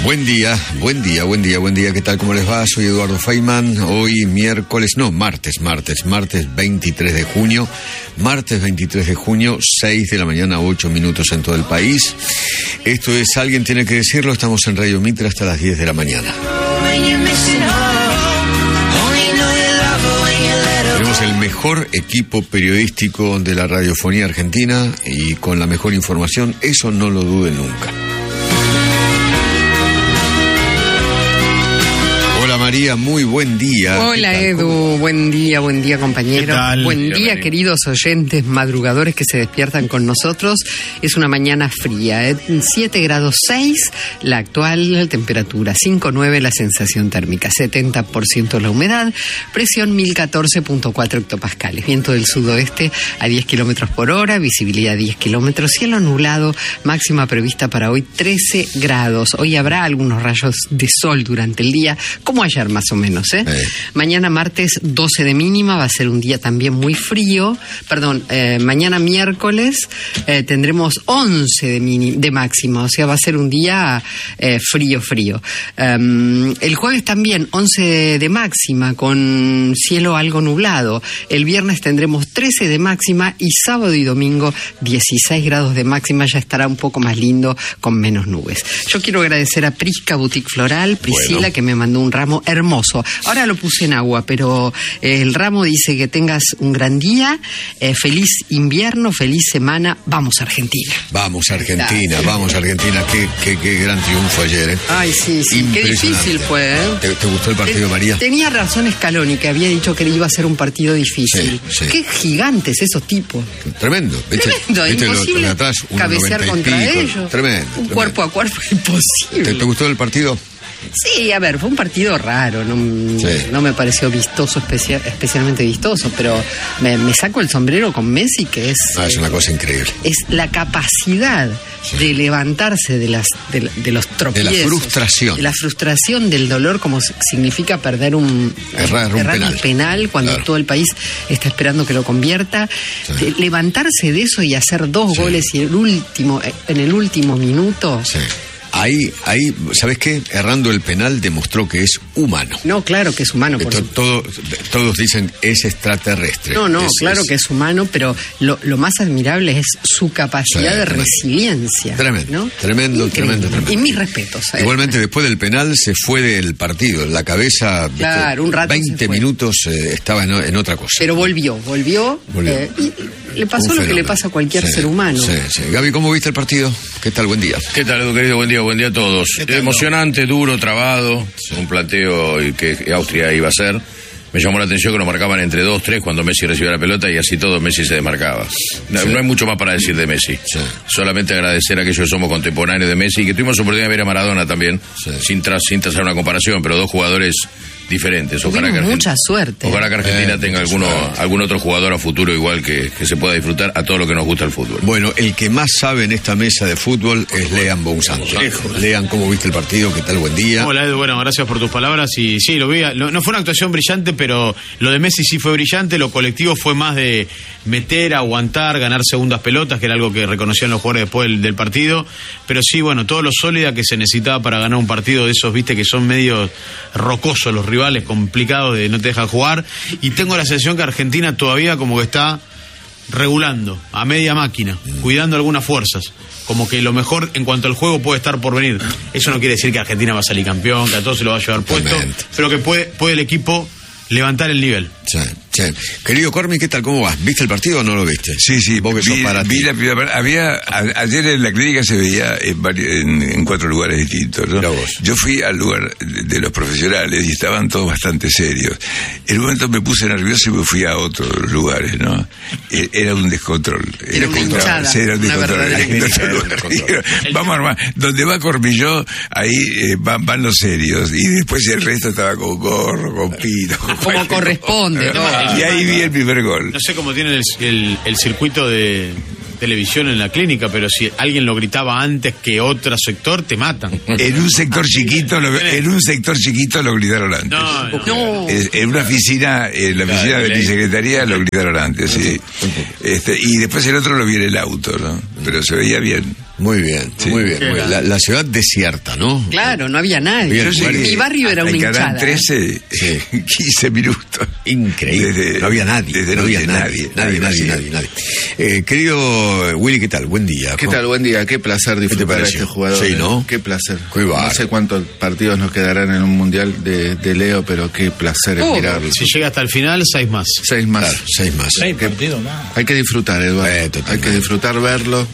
Buen día, ¿qué tal? ¿Cómo les va? Soy Eduardo Feynman. Hoy martes 23 de junio. Martes 23 de junio, 6 de la mañana, 8 minutos en todo el país. Esto es Alguien Tiene que Decirlo. Estamos en Radio Mitra hasta las 10 de la mañana. Tenemos el mejor equipo periodístico de la radiofonía argentina y con la mejor información. Eso no lo duden nunca. María, muy buen día. Hola Edu, buen día compañero. Buen día queridos oyentes madrugadores que se despiertan con nosotros. Es una mañana fría, 7 grados 6 la actual temperatura, 5,9 la sensación térmica, 70% la humedad, presión 1014.4 hectopascales, viento del sudoeste a 10 kilómetros por hora, visibilidad 10 kilómetros, cielo nublado, máxima prevista para hoy 13 grados. Hoy habrá algunos rayos de sol durante el día, como ayer más o menos, Mañana martes 12 de mínima, va a ser un día también muy frío. Mañana miércoles tendremos 11 de máxima, o sea, va a ser un día frío. El jueves también 11 de máxima con cielo algo nublado. El viernes tendremos 13 de máxima y sábado y domingo 16 grados de máxima, ya estará un poco más lindo con menos nubes. Yo quiero agradecer a Prisca Boutique Floral, Priscila, que me mandó un ramo hermoso. Ahora lo puse en agua, pero el ramo dice que tengas un gran día, feliz invierno, feliz semana. Vamos Argentina. Vamos Argentina. Qué gran triunfo ayer, Ay, sí, qué difícil fue, ¿Te gustó el partido, María? Tenía razón Scaloni, que había dicho que iba a ser un partido difícil. Sí. Qué gigantes esos tipos. Tremendo. Imposible atrás, cabecear contra ellos. Tremendo. Cuerpo a cuerpo, imposible. ¿Te gustó el partido? Sí, a ver, fue un partido raro, no me pareció vistoso, especialmente vistoso, pero me saco el sombrero con Messi, que es una cosa increíble. Es la capacidad de levantarse de los tropiezos, de la frustración, del dolor, como significa perder errar un penal cuando todo el país está esperando que lo convierta, levantarse de eso y hacer dos goles y en el último minuto. Sí. Ahí, ¿sabes qué? Errando el penal demostró que es humano. No, claro que es humano. Todos dicen es extraterrestre. Claro que es humano, pero lo más admirable es su capacidad de resiliencia. Tremendo. Y mis respetos. Igualmente, después del penal se fue del partido. La cabeza, un rato 20 minutos estaba en otra cosa. Pero volvió. Y le pasó lo que le pasa a cualquier ser humano. Sí. Gaby, ¿cómo viste el partido? ¿Qué tal? Buen día. ¿Qué tal, Edu, querido? Buen día a todos. Emocionante, duro, trabado. Un planteo que Austria iba a hacer. Me llamó la atención que lo marcaban entre 2-3 cuando Messi recibía la pelota y así todo Messi se desmarcaba. No hay mucho más para decir de Messi. Solamente agradecer a aquellos que somos contemporáneos de Messi y que tuvimos oportunidad de ver a Maradona también, sin trazar una comparación, pero dos jugadores diferentes. Ojalá que mucha suerte. Ojalá que Argentina tenga algún otro jugador a futuro igual que se pueda disfrutar a todo lo que nos gusta el fútbol. Bueno, el que más sabe en esta mesa de fútbol es Lean Bousanto. Lean, ¿cómo viste el partido? ¿Qué tal? Buen día. Hola, Edu, gracias por tus palabras. Y sí, lo vi. No fue una actuación brillante, pero lo de Messi sí fue brillante. Lo colectivo fue más de meter, aguantar, ganar segundas pelotas, que era algo que reconocían los jugadores después del partido. Pero sí, todo lo sólida que se necesitaba para ganar un partido de esos, viste, que son medio rocosos los rivales, complicados, de no te dejan jugar. Y tengo la sensación que Argentina todavía como que está regulando a media máquina, cuidando algunas fuerzas, como que lo mejor en cuanto al juego puede estar por venir. Eso no quiere decir que Argentina va a salir campeón, que a todos se lo va a llevar puesto, pero que puede el equipo levantar el nivel. Sí. Querido Cormi, ¿qué tal? ¿Cómo vas? ¿Viste el partido o no lo viste? Sí, vos que sos para vi la primera parte. Ayer en la clínica se veía en 4 lugares distintos, ¿no? Yo fui al lugar de los profesionales y estaban todos bastante serios. En un momento me puse nervioso y me fui a otros lugares, ¿no? Era un descontrol. Era un descontrol. Vamos, hermano, donde va Cormilló, ahí van los serios. Y después el resto estaba con gorro, con pito. Como corresponde, ¿no? Y ahí vi el primer gol. No sé cómo tienen el circuito de televisión en la clínica, pero si alguien lo gritaba antes que otro sector, te matan. En un sector chiquito lo gritaron antes. No. En una oficina, la oficina de mi secretaría lo gritaron antes, sí. Y después el otro lo vi en el auto, ¿no? Pero se veía bien. Muy bien, sí. Muy bien. La ciudad desierta, ¿no? Claro, no había nadie. Mi barrio era una hinchada. 13, 15 minutos. Increíble. No había nadie. No había nadie. Querido Willy, ¿qué tal? Buen día. ¿Qué tal? Buen día. Qué placer disfrutar a este jugador. Sí, ¿no? Qué placer. No sé cuántos partidos nos quedarán en un mundial de Leo, pero qué placer es mirarlo. Si llega hasta el final, 6 más. 6 más. Claro, 6 más. 6 partidos más. Hay que disfrutar, Eduardo. Hay que disfrutar verlo.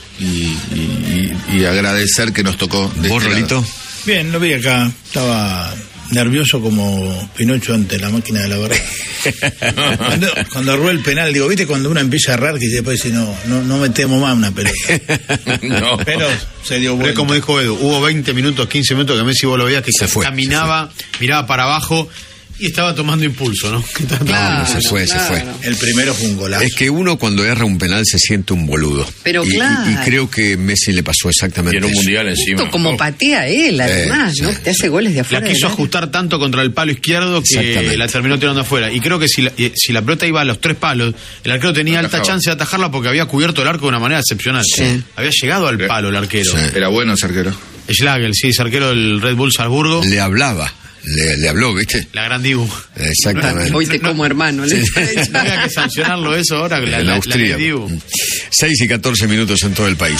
Y agradecer que nos tocó. ¿Vos, Rolito? Bien, lo vi acá. Estaba nervioso como Pinocho ante la máquina de la verdad. cuando erró el penal, digo, ¿viste cuando uno empieza a errar que después dice, no metemos más una pelota? No. Pero se dio vuelta. Como dijo Edu, hubo 20 minutos, 15 minutos que Messi vos lo veías que se caminaba, miraba para abajo y estaba tomando impulso, ¿no? Claro, se fue. El primero fue un golazo. Es que uno cuando erra un penal se siente un boludo. Pero claro. Y creo que Messi le pasó exactamente eso. Y en un mundial encima. Justo como patea él, además, ¿no? Te hace goles de afuera. La quiso ajustar tanto contra el palo izquierdo que la terminó tirando afuera. Y creo que si la pelota iba a los 3 palos, el arquero tenía alta chance de atajarla porque había cubierto el arco de una manera excepcional. Sí. Había llegado al palo el arquero. Sí. Era bueno ese arquero. Schlagel, sí, es arquero del Red Bull Salzburgo. Le hablaba. Le habló, ¿viste? La gran Dibu. Exactamente. Hoy te como hermano. No había que sancionarlo eso ahora. La Austria. 6 y 14 minutos en todo el país.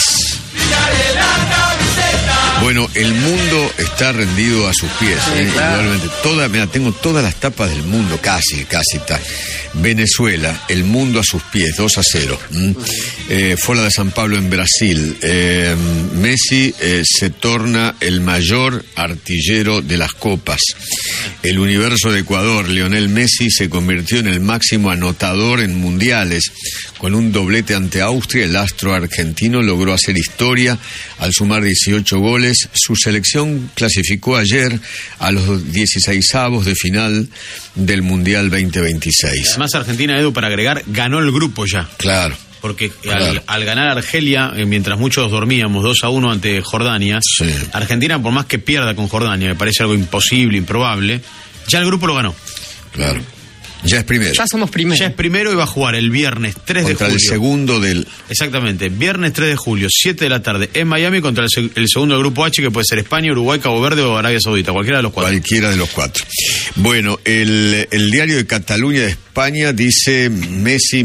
Bueno, el mundo está rendido a sus pies. Claro. Tengo todas las tapas del mundo, casi está. Venezuela, el mundo a sus pies, 2-0. Fue la de San Pablo en Brasil. Messi se torna el mayor artillero de las copas. El universo de Ecuador, Lionel Messi, se convirtió en el máximo anotador en mundiales. Con un doblete ante Austria, el astro argentino logró hacer historia al sumar 18 goles. Su selección clasificó ayer a los 16avos de final del Mundial 2026. Además, Argentina, Edu, para agregar, ganó el grupo ya. Claro. Porque al ganar Argelia, mientras muchos dormíamos 2-1 ante Jordania, sí. Argentina, por más que pierda con Jordania, me parece algo imposible, improbable, ya el grupo lo ganó. Claro. Ya es primero. Ya somos primeros. Ya es primero y va a jugar el viernes 3 de julio. Contra el segundo del... Exactamente, viernes 3 de julio, 7 de la tarde, en Miami, contra el segundo del grupo H, que puede ser España, Uruguay, Cabo Verde o Arabia Saudita, cualquiera de los 4. Cualquiera de los 4. Bueno, el diario de Cataluña de España dice Messi.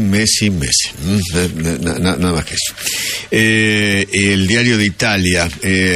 Nada más que eso. El diario de Italia,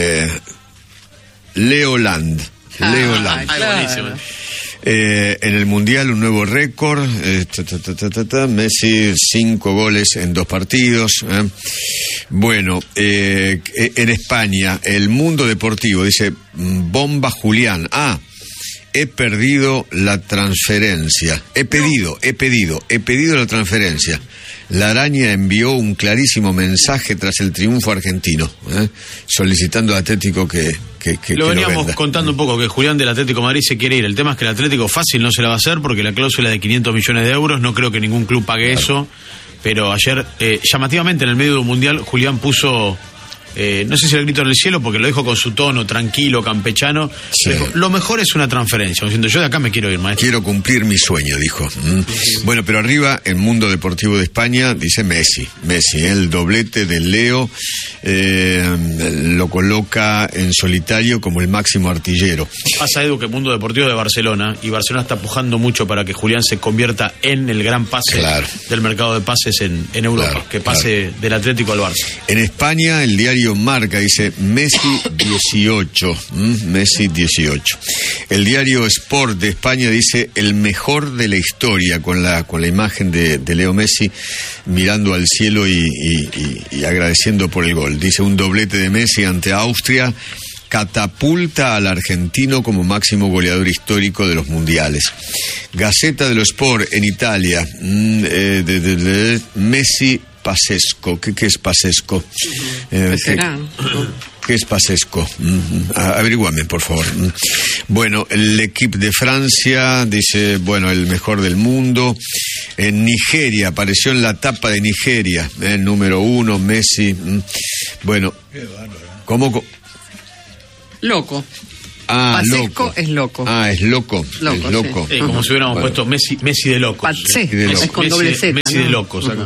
Leoland. Buenísimo. En el Mundial un nuevo récord, Messi 5 goles en 2 partidos. Bueno, en España, el Mundo Deportivo dice Bomba Julián. He perdido la transferencia. He pedido la transferencia. La Araña envió un clarísimo mensaje tras el triunfo argentino, solicitando al Atlético que lo veníamos contando un poco, que Julián del Atlético de Madrid se quiere ir. El tema es que el Atlético fácil no se la va a hacer porque la cláusula es de 500 millones de euros. No creo que ningún club pague eso. Pero ayer, llamativamente, en el medio de un mundial, Julián puso... no sé si el grito en el cielo, porque lo dijo con su tono tranquilo, campechano. Sí. Dijo, lo mejor es una transferencia. Diciendo, yo de acá me quiero ir, maestro. Quiero cumplir mi sueño, dijo. Sí. Bueno, pero arriba, el Mundo Deportivo de España dice Messi, el doblete de Leo lo coloca en solitario como el máximo artillero. Pasa, Edu, que el Mundo Deportivo de Barcelona, y Barcelona está pujando mucho para que Julián se convierta en el gran pase del mercado de pases en Europa, que pase del Atlético al Barça. En España, el diario Marca dice Messi 18. Messi 18. El diario Sport de España dice el mejor de la historia, con la imagen de Leo Messi mirando al cielo y agradeciendo por el gol. Dice un doblete de Messi ante Austria catapulta al argentino como máximo goleador histórico de los mundiales. Gaceta dello Sport en Italia, Messi Pasesco. ¿Qué es Pasesco? ¿Qué es Pasesco? Averíguame, por favor. Bueno, el Equipe de Francia dice, el mejor del mundo. En Nigeria, apareció en la tapa de Nigeria, el número 1, Messi. Bueno, ¿cómo? Loco. Pasesco loco. Es loco. Es loco. Es loco. Sí, como si hubiéramos puesto Messi de locos. Es con doble Z. Messi de locos.